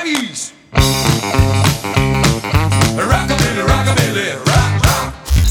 5. Rockabilly, rockabilly, rock, rock.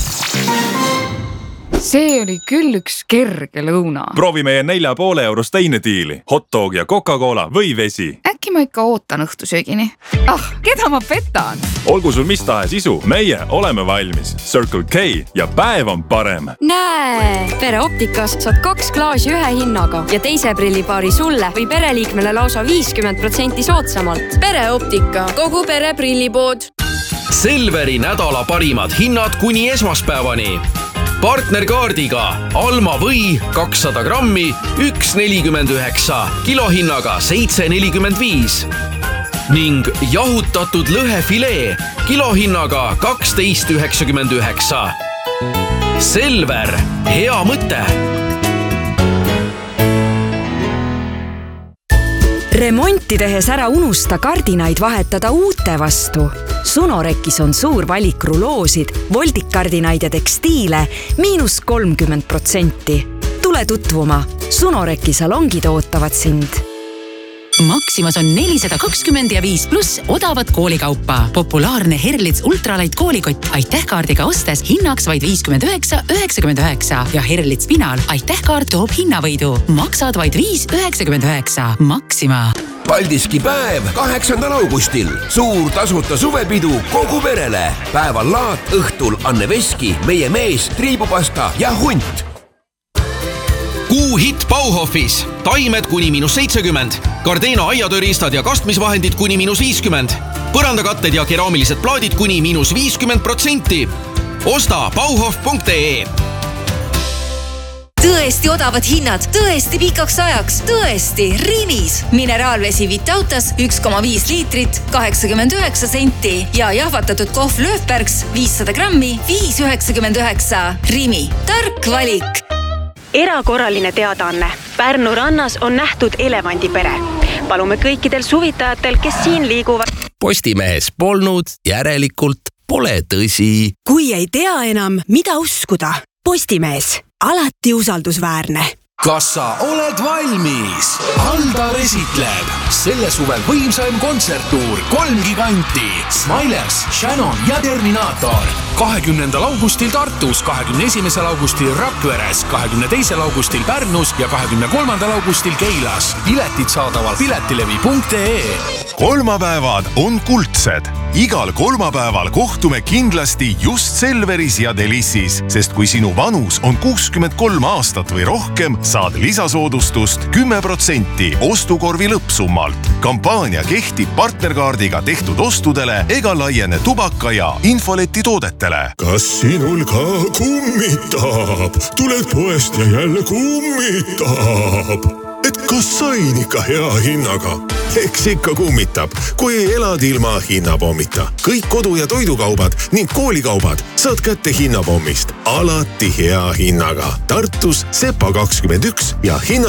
See oli küll üks kerge lõuna. Proovi meie 4,5 eurost teine diili. Hotdog ja Coca-Cola või vesi. Äkki ma ikka ootan õhtusöögini. Keda ma petan? Olgu sul mis tahes isu, meie oleme valmis. Circle K ja päev on parem. Näe! Pere Optikas saad 2 klaasi ühe hinnaga ja teise prillipaari sulle või pereliikmele lausa 50% soodsamalt. Pere Optika, kogu pere prillipood. Selveri nädala parimad hinnad kuni esmaspäevani. Partnerkaardiga Alma või 200 grammi 1,49, kilohinnaga 7,45 ning jahutatud lõhefilee kilohinnaga 12,99. Selver, hea mõte! Remonti tehes ära unusta kardinaid vahetada uute vastu. Sunorekis on suur valik ruloosid, voldikkardinaid ja tekstiile -30%. Tule tutvuma. Sunoreki salongid ootavad sind. Maximas on 420 ja 5+ odavat koolikaupa. Populaarne Herlitz Ultralight koolikott aitähkaardiga ostes hinnaks vaid 59,99 ja Herlitz Pinal aitähkaart toob hinnavõidu. Maksad vaid 5,99. Maxima. Paldiski päev 8. augustil. Suur tasuta suvepidu kogu perele. Päeval laat, õhtul Anne Veski, meie mees, triibupasta ja hunt. Kuu hitt Bauhofis. Taimed kuni -70. Gardena aiatööriistad ja kastmisvahendid kuni -50. Põrandakatted ja keraamilised plaadid kuni -50%. Osta bauhof.ee. Tõesti odavad hinnad, tõesti pikaks ajaks, tõesti Rimis. Mineraalvesi Vitautas 1,5 liitrit, 89 senti ja jahvatatud kohv Löfbergs 500 grammi, 5,99. Rimi, tark valik. Erakorraline teadaanne. Pärnu rannas on nähtud elevandipere. Palume kõikidel suvitajatel, kes siin liiguvad. Postimehes polnud, järelikult pole tõsi. Kui ei tea enam, mida uskuda. Postimees, alati usaldusväärne. Kas sa oled valmis? Aldar esitleb selle suvel võimsaim kontserttuur 3 giganti. Smilers, Shannon ja Terminaator. 20. augustil Tartus, 21. augustil Rakveres, 22. augustil Pärnus ja 23. augustil Keilas. Piletid saadaval piletilevi.ee. Kolmapäevad on kuldsed. Igal kolmapäeval kohtume kindlasti just Selveris ja Delissis, sest kui sinu vanus on 63 aastat või rohkem, saad lisasoodustust 10% ostukorvi lõppsummalt. Kampaania kehtib partnerkaardiga tehtud ostudele ega laiene tubaka ja infoleti toodetele. Kas sinul ka kummitab? Tuled poest ja jälle kummitab. Et kas sain ikka hea hinnaga? Eks ikka kummitab, kui elad ilma hinnapommita. Kõik kodu- ja toidukaubad ning koolikaubad saad kätte hinnapommist. Alati hea hinnaga. Tartus Sepa 21 ja hinna